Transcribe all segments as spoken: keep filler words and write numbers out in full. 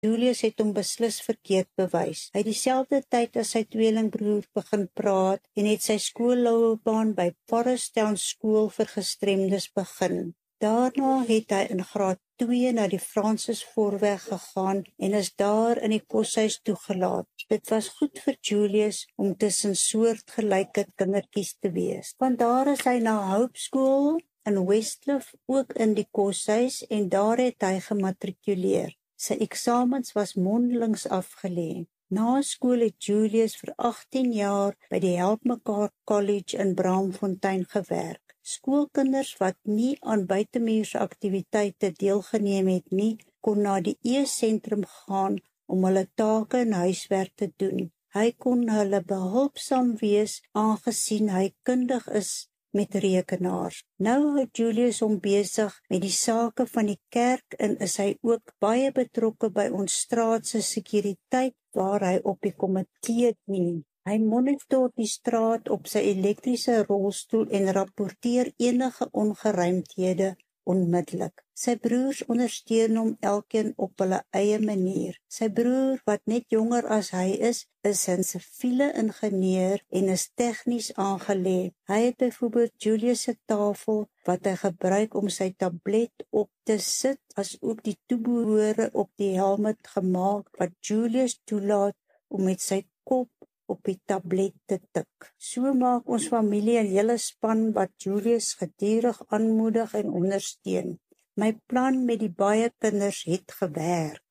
Julius het hom beslis verkeerd bewys. Hy het dieselfde tyd as sy tweelingbroer begin praat en het sy skoolloopbaan by Forest Town School vir gestremdes begin. Daarna het hy in graad twee na die Francis Voorweg gegaan en is daar in die koshuis toegelaat. Dit was goed vir Julius om tussen soortgelyke kindertjies te wees. Van daar is hy na Hope School in Westcliff, ook in die koshuis, en daar het hy gematrikuleer. Sy eksamens was mondelings afgelê. Na skool het Julius vir agttien jaar by die Help Mekaar College in Braamfontein gewerk. Skoolkinders wat nie aan buitemuurse aktiwiteite deelgeneem het nie, kon na die E-sentrum gaan om hulle take en huiswerk te doen. Hy kon hulle behulpsaam wees aangesien hy kundig is met rekenaars. Nou hou Julius hom besig met die sake van die kerk en is hy ook baie betrokke by ons straat se sekuriteit waar hy op die komitee dien. Hy monitor die straat op sy elektriese rolstoel en rapporteer enige ongeruimthede onmiddellik. Sy broers ondersteun hom elkeen op hulle eie manier. Sy broer, wat net jonger as hy is, is 'n siviele ingenieur en is tegnies aangelê. Hy het byvoorbeeld Julius se tafel wat hy gebruik om sy tablet op te sit, as ook die toebehore op die helm gemaak wat Julius toelaat om met sy kop op die tablet te tik. So maak ons familie 'n hele span wat Julius gedurig aanmoedig en ondersteun. My plan met die baie kinders het gewerk.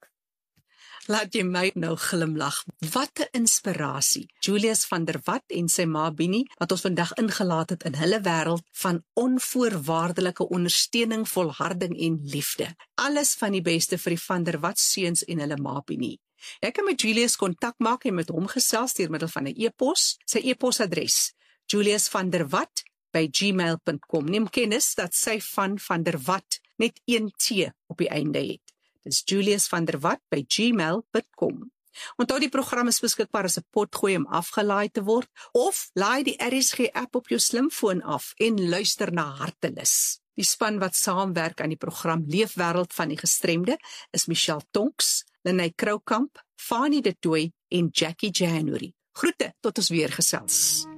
Laat jy my nou glimlag. Wat 'n inspirasie. Julius van der Walt en sy ma Bini, wat ons vandag ingelaat het in hulle wêreld van onvoorwaardelike ondersteuning, volharding en liefde. Alles van die beste vir die van der Walt seuns en hulle ma Bini. Jy kan met Julius kontak maak en met hom gesels deur middel van 'n e-pos. Sy e-posadres: juliusvanderwat by gmail punt com. Neem kennis dat sy van van der Walt net een T op die einde het. Dis juliusvanderwat by gmail punt com. Onthou, die program is beskikbaar as 'n potgooi om afgelaai te word, of laai die R S G app op jou slimfoon af en luister na hartelus. Die span wat saamwerk aan die program Leefwêreld van die Gestremde is Michelle Tonks, Lenay Kroukamp, Fanie de Tooy en Jackie January. Groete tot ons weer gesels.